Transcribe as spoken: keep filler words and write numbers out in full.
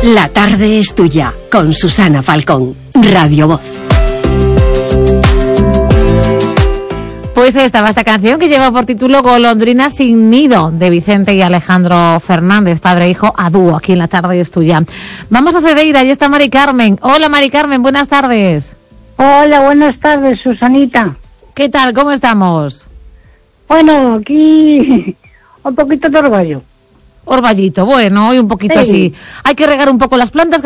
La tarde es tuya, con Susana Falcón, Radio Voz. Pues estaba esta canción que lleva por título Golondrina sin nido, de Vicente y Alejandro Fernández, padre e hijo a dúo, aquí en La tarde es tuya. Vamos a Cedeira, ahí está Mari Carmen. Hola Mari Carmen, buenas tardes. Hola, buenas tardes, Susanita. ¿Qué tal? ¿Cómo estamos? Bueno, aquí un poquito de orvallo. Orballito, bueno, hoy un poquito Sí. así. Hay que regar un poco las plantas,